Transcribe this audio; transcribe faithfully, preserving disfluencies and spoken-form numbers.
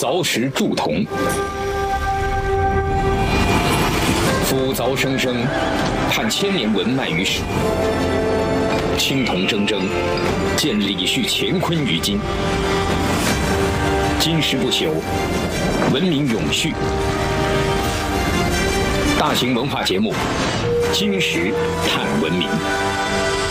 凿石铸铜，斧凿生生，探千年文脉于史。青铜铮铮，见李旭乾坤于今。金石不朽，文明永续。大型文化节目《金石探文明》。